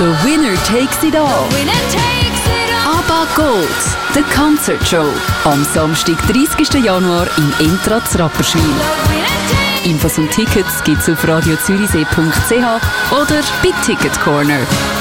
The Winner Takes It All. ABBA Gold, The Concert Show. Am Samstag, 30. Januar im Intrat Rapperswil. Infos und Tickets gibt's auf radiozürichsee.ch oder bei Ticket Corner.